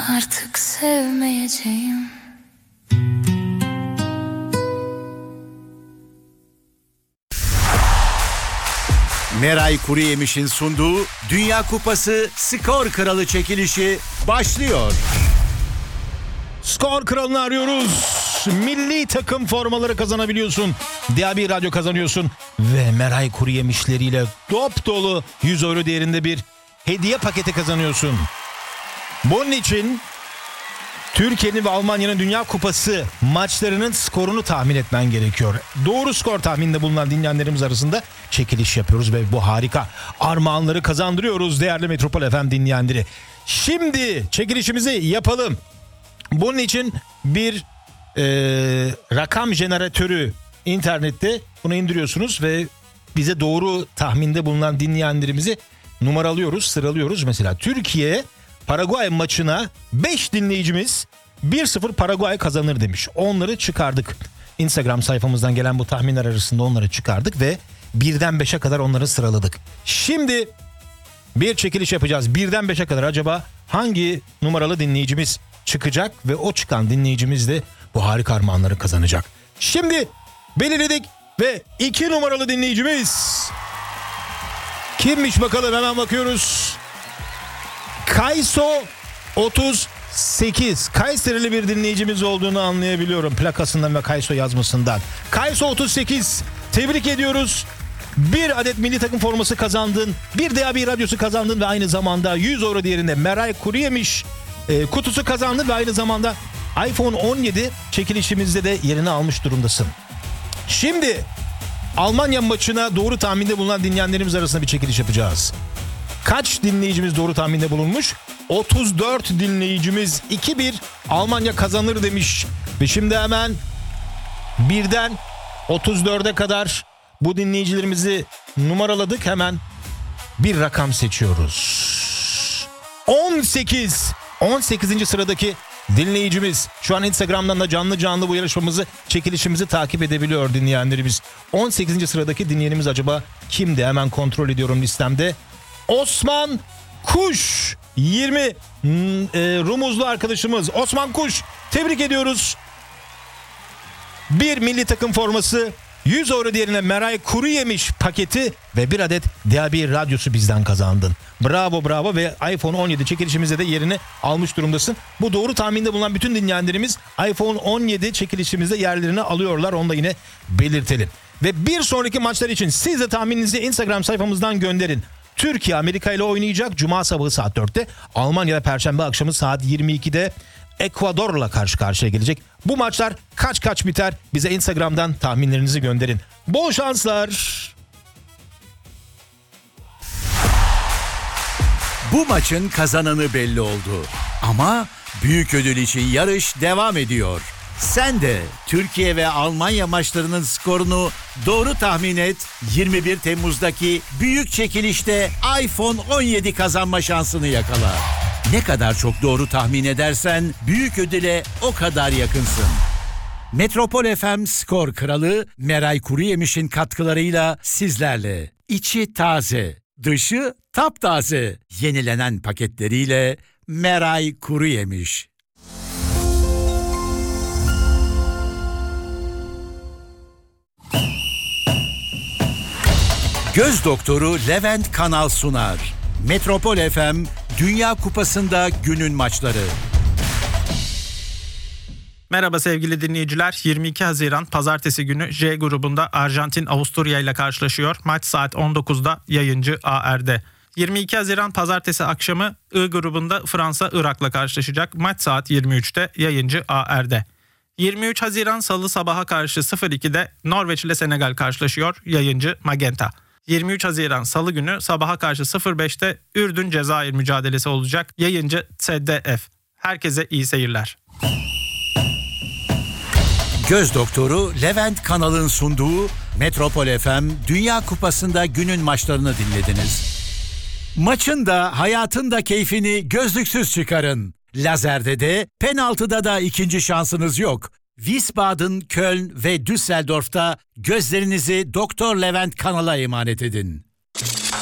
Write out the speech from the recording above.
artık sevmeyeceğim. Meray Kuruyemiş'in sunduğu Dünya Kupası Skor Kralı çekilişi başlıyor. Skor Kralı'nı arıyoruz. Milli takım formaları kazanabiliyorsun. DAB Radyo kazanıyorsun. Ve Meray Kuruyemişleriyle dop dolu 100 euro değerinde bir hediye paketi kazanıyorsun. Bunun için Türkiye'nin ve Almanya'nın Dünya Kupası maçlarının skorunu tahmin etmen gerekiyor. Doğru skor tahmininde bulunan dinleyenlerimiz arasında çekiliş yapıyoruz ve bu harika armağanları kazandırıyoruz değerli Metropol FM dinleyenleri. Şimdi çekilişimizi yapalım. Bunun için bir rakam jeneratörü internette, bunu indiriyorsunuz ve bize doğru tahminde bulunan dinleyenlerimizi numaralıyoruz, sıralıyoruz. Mesela Türkiye Paraguay maçına 5 dinleyicimiz 1-0 Paraguay kazanır demiş. Onları çıkardık. Instagram sayfamızdan gelen bu tahminler arasında onları çıkardık ve 1'den 5'e kadar onları sıraladık. Şimdi bir çekiliş yapacağız. 1'den 5'e kadar acaba hangi numaralı dinleyicimiz çıkacak ve o çıkan dinleyicimiz de bu harika armağanları kazanacak. Şimdi belirledik ve 2 numaralı dinleyicimiz kimmiş bakalım, hemen bakıyoruz. Kayso 38. Kayserili bir dinleyicimiz olduğunu anlayabiliyorum plakasından ve Kayso yazmasından. Kayso 38. Tebrik ediyoruz. Bir adet milli takım forması kazandın. Bir DAB radyosu kazandın ve aynı zamanda 100 euro değerinde Meray Kuruyemiş kutusu kazandın ve aynı zamanda iPhone 17 çekilişimizde de yerini almış durumdasın. Şimdi Almanya maçına doğru tahminde bulunan dinleyenlerimiz arasında bir çekiliş yapacağız. Kaç dinleyicimiz doğru tahminde bulunmuş? 34 dinleyicimiz 2-1 Almanya kazanır demiş. Ve şimdi hemen 1'den 34'e kadar bu dinleyicilerimizi numaraladık. Hemen bir rakam seçiyoruz. 18. 18. sıradaki dinleyicimiz. Şu an Instagram'dan da canlı bu yarışmamızı, çekilişimizi takip edebiliyor dinleyenlerimiz. 18. sıradaki dinleyenimiz acaba kimdi? Hemen kontrol ediyorum listemde. Osman Kuş 20 Rumuzlu arkadaşımız Osman Kuş, tebrik ediyoruz. Bir milli takım forması, 100 euro değerine Meray Kuruyemiş paketi ve bir adet DAB radyosu bizden kazandın. Bravo ve iPhone 17 çekilişimizde de yerini almış durumdasın. Bu doğru tahminde bulunan bütün dinleyenlerimiz iPhone 17 çekilişimizde yerlerini alıyorlar, onu da yine belirtelim. Ve bir sonraki maçlar için siz de tahmininizi Instagram sayfamızdan gönderin. Türkiye Amerika ile oynayacak Cuma sabahı saat 4'te. Almanya'da Perşembe akşamı saat 22'de Ekvador'la karşı karşıya gelecek. Bu maçlar kaç biter? Bize Instagram'dan tahminlerinizi gönderin. Bol şanslar. Bu maçın kazananı belli oldu. Ama büyük ödül için yarış devam ediyor. Sen de Türkiye ve Almanya maçlarının skorunu doğru tahmin et. 21 Temmuz'daki büyük çekilişte iPhone 17 kazanma şansını yakala. Ne kadar çok doğru tahmin edersen büyük ödüle o kadar yakınsın. Metropol FM Skor Kralı Meray Kuruyemiş'in katkılarıyla sizlerle. İçi taze, dışı taptaze. Yenilenen paketleriyle Meray Kuruyemiş. Göz doktoru Levent Kanal sunar. Metropol FM Dünya Kupası'nda günün maçları. Merhaba sevgili dinleyiciler. 22 Haziran Pazartesi günü J grubunda Arjantin Avusturya ile karşılaşıyor. Maç saat 19'da yayıncı AR'de. 22 Haziran Pazartesi akşamı I grubunda Fransa Irak'la karşılaşacak. Maç saat 23'te yayıncı AR'de. 23 Haziran Salı sabaha karşı 02'de Norveç ile Senegal karşılaşıyor. Yayıncı Magenta. 23 Haziran Salı günü sabaha karşı 05'te Ürdün-Cezayir mücadelesi olacak. Yayıncı TDF. Herkese iyi seyirler. Göz doktoru Levent Kanal'ın sunduğu Metropol FM Dünya Kupası'nda günün maçlarını dinlediniz. Maçın da hayatın da keyfini gözlüksüz çıkarın. Lazerde de penaltıda da ikinci şansınız yok. Wiesbaden, Köln ve Düsseldorf'ta gözlerinizi Doktor Levent Kanal'a emanet edin.